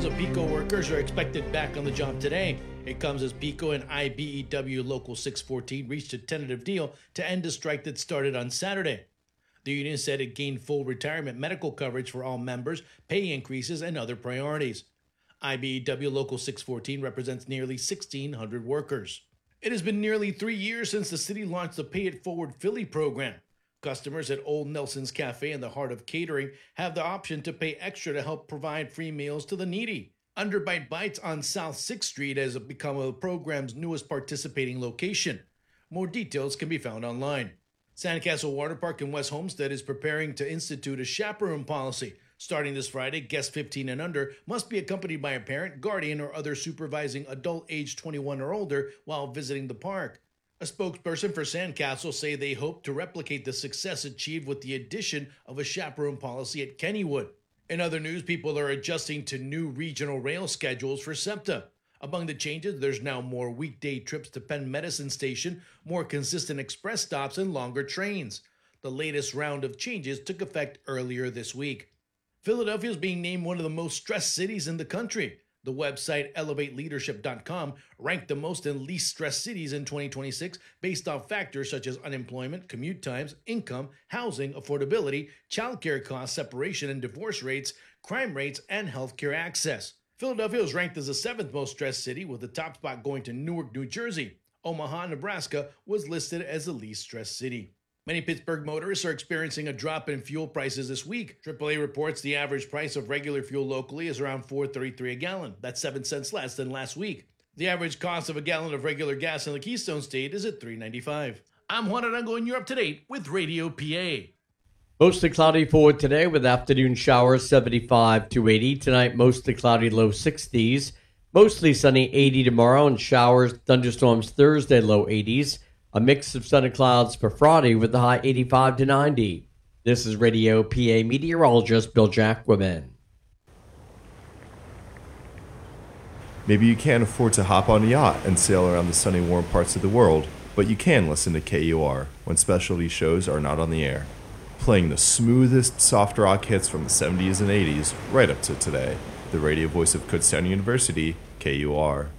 of PECO workers are expected back on the job today. It comes as PECO and IBEW Local 614 reached a tentative deal to end a strike that started on Saturday. The union said it gained full retirement medical coverage for all members, pay increases, and other priorities. IBEW Local 614 represents nearly 1,600 workers. It has been nearly 3 years since the city launched the Pay It Forward Philly program. Customers at Old Nelson's Cafe in the heart of catering have the option to pay extra to help provide free meals to the needy. Underbite Bites on South 6th Street has become the program's newest participating location. More details can be found online. Sandcastle Water Park in West Homestead is preparing to institute a chaperone policy. Starting this Friday, guests 15 and under must be accompanied by a parent, guardian, or other supervising adult age 21 or older while visiting the park. A spokesperson for Sandcastle say they hope to replicate the success achieved with the addition of a chaperone policy at Kennywood. In other news, people are adjusting to new regional rail schedules for SEPTA. Among the changes, there's now more weekday trips to Penn Medicine Station, more consistent express stops, and longer trains. The latest round of changes took effect earlier this week. Philadelphia is being named one of the most stressed cities in the country. The website ElevateLeadership.com ranked the most and least stressed cities in 2026 based on factors such as unemployment, commute times, income, housing, affordability, childcare costs, separation and divorce rates, crime rates, and healthcare access. Philadelphia was ranked as the 7th most stressed city, with the top spot going to Newark, New Jersey. Omaha, Nebraska was listed as the least stressed city. Many Pittsburgh motorists are experiencing a drop in fuel prices this week. AAA reports the average price of regular fuel locally is around $4.33 a gallon. That's 7 cents less than last week. The average cost of a gallon of regular gas in the Keystone State is at $3.95. I'm Juan Arango, and you're up to date with Radio PA. Mostly cloudy for today with afternoon showers 75 to 80. Tonight, mostly cloudy, low 60s. Mostly sunny, 80 tomorrow, and showers, thunderstorms Thursday, low 80s. A mix of sun and clouds for Friday with the high 85 to 90. This is Radio PA meteorologist Bill Jacquemin. Maybe you can't afford to hop on a yacht and sail around the sunny, warm parts of the world, but you can listen to KUR when specialty shows are not on the air. Playing the smoothest soft rock hits from the 70s and 80s right up to today. The radio voice of Kutztown University, KUR.